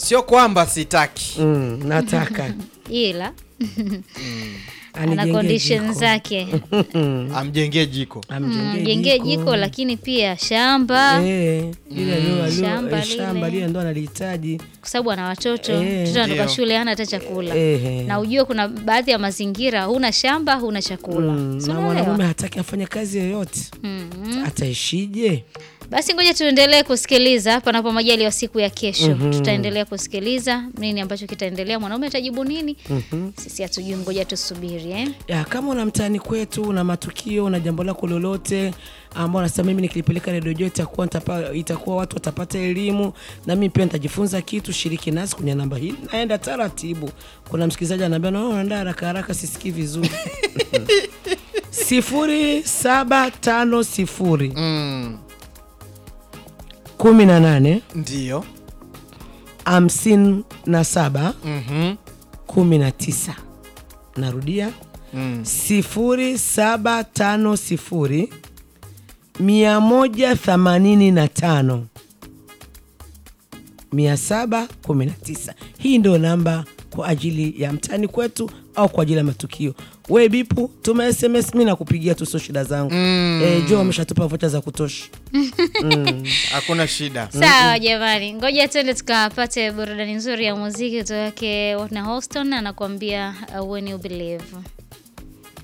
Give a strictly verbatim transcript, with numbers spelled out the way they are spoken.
Sio kwamba sitaki. Mm, nataka. Ila Mm. ana conditions zake. Amjengee jiko. Amjengee mm, jiko lakini pia shamba. Eh, ile ndio mm. shamba, shamba lile ndo analihitaji kwa sababu ana watoto. Eh, mtoto anatoka shule hana hata chakula. Eh, na ujue kuna baadhi ya mazingira huna shamba, huna chakula. Mm, na mwanamume hataki afanye kazi yoyote. Mm. Ataishije? Basi ngoja tuendelee kusikiliza panapo majaliwa siku ya kesho. Mm-hmm. Tutaendelea kusikiliza nini ambacho kitaendelea, mwanaume atajibu nini. Mm-hmm. Sisi hatujui, ngoja tusubiri eh. Ya, kama una mtaani kwetu una matukio na jambo lako lolote ambao unasema mimi nikilipeleka Radio Joy itakuwa itakuwa watu watapata elimu na mimi pia nitajifunza kitu, shiriki nasi kwenye namba hii. Naenda taratibu. Kuna msikilizaji ananiambia no, naenda haraka haraka sisikii vizuri. sifuri saba tano sifuri Mm. kumi na nane Ndio. hamsini na saba Mhm. kumi na tisa. Narudia. Mm. sifuri saba tano sifuri mia moja themanini na tano mia saba kumi na tisa. Hii ndio namba kwa ajili ya mtani kwetu au kwa ajili ya matukio. Wewe bipu, tuma S M S, mimi nakupigia tu, sio shida zangu. Mm. Eh, Jo ameshatupa vocha za kutosha. Mm. Hakuna shida. Sawa jamani, ngoja twende tukapate burudani nzuri ya muziki kutoka kwa Whitney Houston anakuambia uh, When You Believe.